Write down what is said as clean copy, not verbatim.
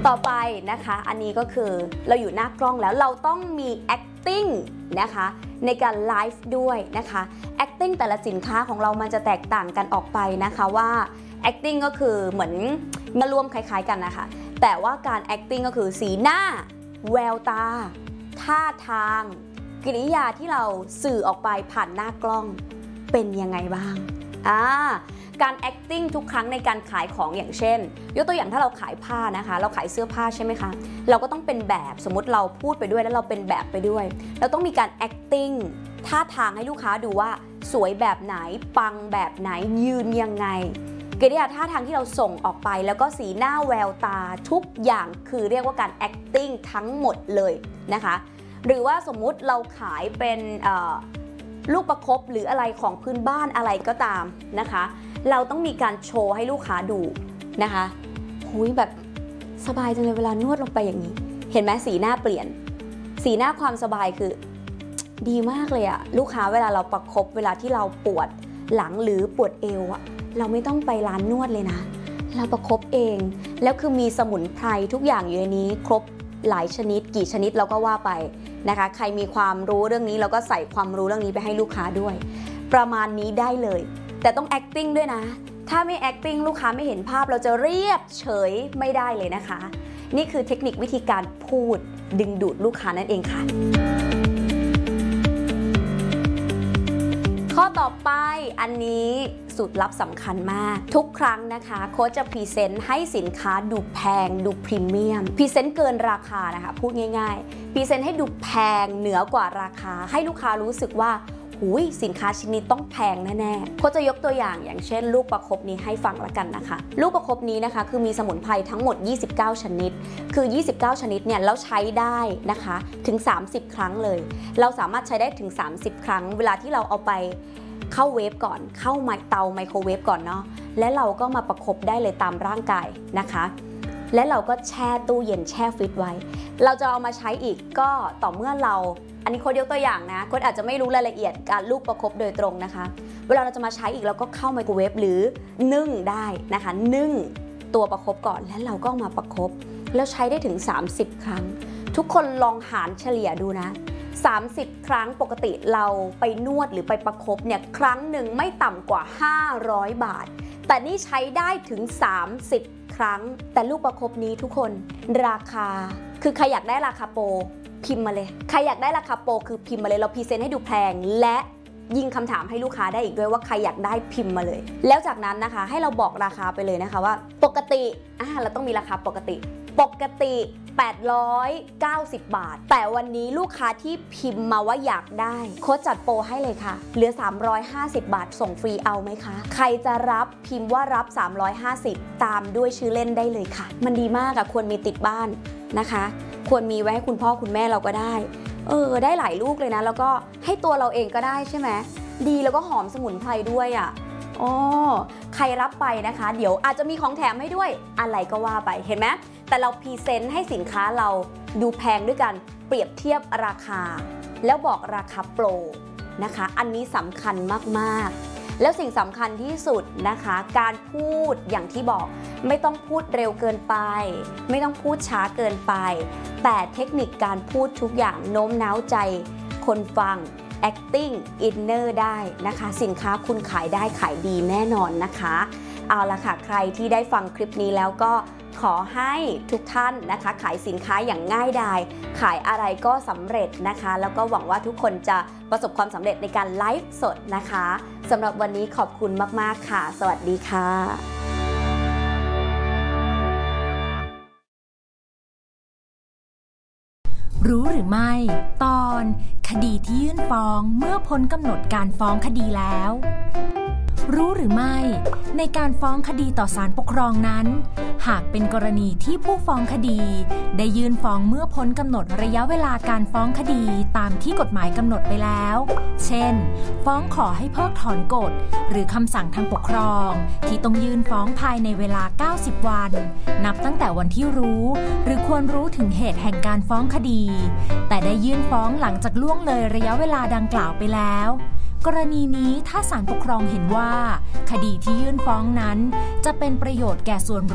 ต่อไปนะคะอันนี้ก็คือเราอยู่หน้ากล้องแล้วเราต้องมี acting นะคะในการไลฟ์ด้วยนะคะ acting แต่ละสินค้าของเรามันจะแตกต่างกันออกไปนะคะว่า acting ก็คือเหมือนมารวมคล้ายๆกันนะคะแต่ว่าการ acting ก็คือสีหน้าแววตาท่าทางกิริยาที่เราสื่อออกไปผ่านหน้ากล้องเป็นยังไงบ้างการ acting ทุกครั้งในการขายของอย่างเช่นยกตัวอย่างถ้าเราขายผ้านะคะเราขายเสื้อผ้าใช่ไหมคะเราก็ต้องเป็นแบบสมมติเราพูดไปด้วยแล้วเราเป็นแบบไปด้วยเราต้องมีการ acting ท่าทางให้ลูกค้าดูว่าสวยแบบไหนปังแบบไหนยืนยังไงกิริยาท่าทางที่เราส่งออกไปแล้วก็สีหน้าแววตาทุกอย่างคือเรียกว่าการ acting ทั้งหมดเลยนะคะหรือว่าสมมุติเราขายเป็นลูกประคบหรืออะไรของพื้นบ้านอะไรก็ตามนะคะเราต้องมีการโชว์ให้ลูกค้าดูนะคะหุยแบบสบายจังเลยเวลานวดลงไปอย่างนี้เห็นไหมสีหน้าเปลี่ยนสีหน้าความสบายคือดีมากเลยอะลูกค้าเวลาเราประคบเวลาที่เราปวดหลังหรือปวดเอวอะเราไม่ต้องไปร้านนวดเลยนะเราประคบเองแล้วคือมีสมุนไพรทุกอย่างอยู่ในนี้ครบหลายชนิดกี่ชนิดเราก็ว่าไปนะคะใครมีความรู้เรื่องนี้เราก็ใส่ความรู้เรื่องนี้ไปให้ลูกค้าด้วยประมาณนี้ได้เลยแต่ต้อง acting ด้วยนะถ้าไม่ acting ลูกค้าไม่เห็นภาพเราจะเรียบเฉยไม่ได้เลยนะคะนี่คือเทคนิควิธีการพูดดึงดูดลูกค้านั่นเองค่ะข้อต่อไปอันนี้สูตรลับสำคัญมากทุกครั้งนะคะโค้ชจะพรีเซนต์ให้สินค้าดูแพงดูพรีเมียมพรีเซนต์เกินราคานะคะพูดง่ายๆพรีเซนต์ให้ดูแพงเหนือกว่าราคาให้ลูกค้ารู้สึกว่าสินค้าชิ้นนี้ต้องแพงแน่ๆโค้ชจะยกตัวอย่างเช่นลูกประคบนี้ให้ฟังละกันนะคะลูกประคบนี้นะคะคือมีสมุนไพรทั้งหมด29ชนิดคือ29ชนิดเนี่ยแล้วใช้ได้นะคะถึง30ครั้งเลยเราสามารถใช้ได้ถึง30ครั้งเวลาที่เราเอาไปเข้าเวฟก่อนเข้าเตาไมโครเวฟก่อนเนาะและเราก็มาประคบได้เลยตามร่างกายนะคะและเราก็แช่ตู้เย็นแช่ฟรีซไว้เราจะเอามาใช้อีกก็ต่อเมื่อเราอันนี้โค้ชยกตัวอย่างนะโค้ชอาจจะไม่รู้รายละเอียดการลูกประคบโดยตรงนะคะเวลาเราจะมาใช้อีกเราก็เข้าไมโครเวฟหรือนึ่งได้นะคะนึ่งตัวประคบก่อนแล้วเราก็มาประคบแล้วใช้ได้ถึง30ครั้งทุกคนลองหารเฉลี่ยดูนะ30ครั้งปกติเราไปนวดหรือไปประคบเนี่ยครั้งหนึ่งไม่ต่ำกว่า500บาทแต่นี่ใช้ได้ถึง30ครั้งแต่ลูกประคบนี้ทุกคนราคาคือใครอยากได้ราคาโปรพิมพ์มาเลยใครอยากได้ราคาโปรคือพิมพ์มาเลยเราพรีเซนต์ให้ดูแพงและยิงคำถามให้ลูกค้าได้อีกด้วยว่าใครอยากได้พิมพ์มาเลยแล้วจากนั้นนะคะให้เราบอกราคาไปเลยนะคะว่าปกติเราต้องมีราคาปกติ890 บาทแต่วันนี้ลูกค้าที่พิมพ์มาว่าอยากได้โค้ชจัดโปรให้เลยค่ะเหลือ350 บาทส่งฟรีเอาไหมคะใครจะรับพิมพ์ว่ารับ350ตามด้วยชื่อเล่นได้เลยค่ะมันดีมากอะควรมีติดบ้านนะคะควรมีไว้ให้คุณพ่อคุณแม่เราก็ได้ได้หลายลูกเลยนะแล้วก็ให้ตัวเราเองก็ได้ใช่ไหมดีแล้วก็หอมสมุนไพรด้วยอ่ะใครรับไปนะคะเดี๋ยวอาจจะมีของแถมให้ด้วยอะไรก็ว่าไปเห็นไหมแต่เราพรีเซนต์ให้สินค้าเราดูแพงด้วยกันเปรียบเทียบราคาแล้วบอกราคาโปรนะคะอันนี้สำคัญมากๆแล้วสิ่งสำคัญที่สุดนะคะการพูดอย่างที่บอกไม่ต้องพูดเร็วเกินไปไม่ต้องพูดช้าเกินไปแต่เทคนิคการพูดทุกอย่างโน้มน้าวใจคนฟัง acting inner ได้นะคะสินค้าคุณขายได้ขายดีแน่นอนนะคะเอาละค่ะใครที่ได้ฟังคลิปนี้แล้วก็ขอให้ทุกท่านนะคะขายสินค้าอย่างง่ายดายขายอะไรก็สำเร็จนะคะแล้วก็หวังว่าทุกคนจะประสบความสำเร็จในการไลฟ์สดนะคะสำหรับวันนี้ขอบคุณมากๆค่ะสวัสดีค่ะรู้หรือไม่ตอนคดีที่ยื่นฟ้องเมื่อพ้นกำหนดการฟ้องคดีแล้วรู้หรือไม่ในการฟ้องคดีต่อศาลปกครองนั้นหากเป็นกรณีที่ผู้ฟ้องคดีได้ยื่นฟ้องเมื่อพ้นกำหนดระยะเวลาการฟ้องคดีตามที่กฎหมายกำหนดไปแล้วเช่นฟ้องขอให้เพิกถอนกฎหรือคำสั่งทางปกครองที่ต้องยื่นฟ้องภายในเวลา90วันนับตั้งแต่วันที่รู้หรือควรรู้ถึงเหตุแห่งการฟ้องคดีแต่ได้ยื่นฟ้องหลังจากล่วงเลยระยะเวลาดังกล่าวไปแล้วกรณีนี้ถ้าศาลปกครองเห็นว่าคดีที่ยื่นฟ้องนั้นจะเป็นประโยชน์แก่ส่วน